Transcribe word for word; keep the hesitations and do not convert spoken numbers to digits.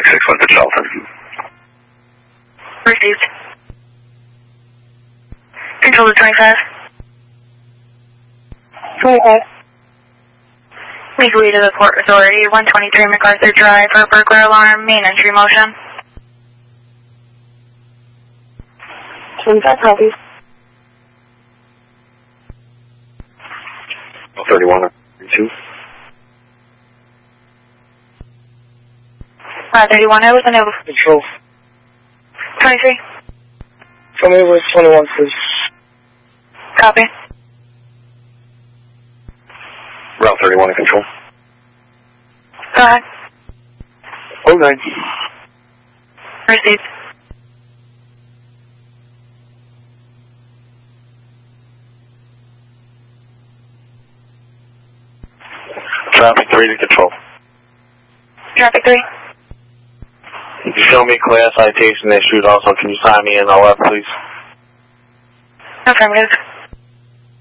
six one to Charlton. Received. Control to twenty-five. twenty-five. Make way to the Port Authority, one twenty-three MacArthur Drive for burglar alarm, main entry motion. twenty-five copies. thirty-one two. five thirty-one, I was in over. Control. twenty-three. Tell me where twenty-one, please. Copy. Route thirty-one to control. Go ahead. Okay. Received. Traffic three to control. Traffic three. If you show me class citation issued also, can you sign me in O F, please? Affirmative.